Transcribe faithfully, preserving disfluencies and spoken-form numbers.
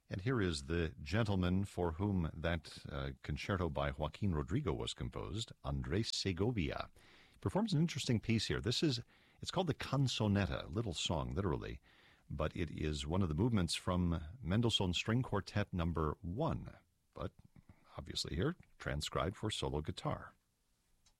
And here is the gentleman for whom that uh, concerto by Joaquin Rodrigo was composed, Andres Segovia. He performs an interesting piece here. This is, it's called the Canzonetta, little song, literally, but it is one of the movements from Mendelssohn's String Quartet number one, but obviously here, transcribed for solo guitar.